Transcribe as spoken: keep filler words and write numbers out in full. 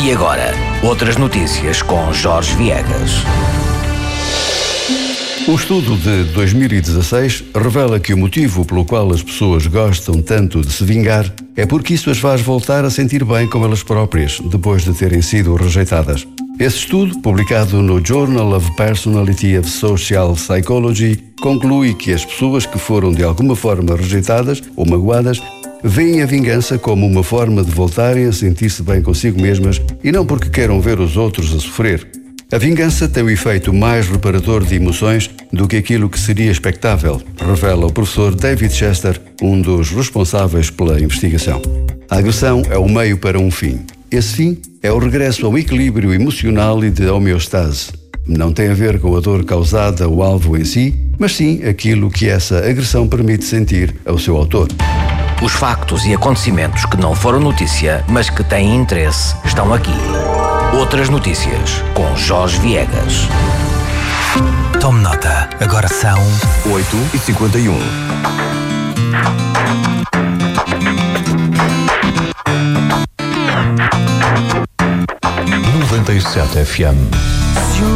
E agora, outras notícias com Jorge Viegas. Um estudo de dois mil e dezasseis revela que o motivo pelo qual as pessoas gostam tanto de se vingar é porque isso as faz voltar a sentir bem com elas próprias, depois de terem sido rejeitadas. Esse estudo, publicado no Journal of Personality of Social Psychology, conclui que as pessoas que foram de alguma forma rejeitadas ou magoadas veem a vingança como uma forma de voltarem a sentir-se bem consigo mesmas e não porque queiram ver os outros a sofrer. A vingança tem o efeito mais reparador de emoções do que aquilo que seria expectável, revela o professor David Chester, um dos responsáveis pela investigação. A agressão é o meio para um fim. Esse fim é o regresso ao equilíbrio emocional e de homeostase. Não tem a ver com a dor causada ao alvo em si, mas sim aquilo que essa agressão permite sentir ao seu autor. Os factos e acontecimentos que não foram notícia, mas que têm interesse, estão aqui. Outras notícias com Jorge Viegas. Tome nota. Agora são oito e cinquenta e um. noventa e sete F M.